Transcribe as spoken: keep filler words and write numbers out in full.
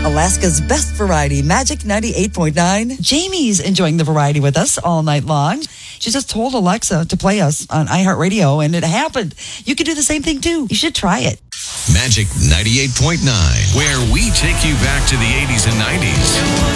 Alaska's best variety, Magic ninety-eight point nine. Jamie's enjoying the variety with us all night long. She just told Alexa to play us on iHeartRadio, and it happened. You can do the same thing, too. You should try it. Magic ninety-eight point nine, where we take you back to the eighties and nineties.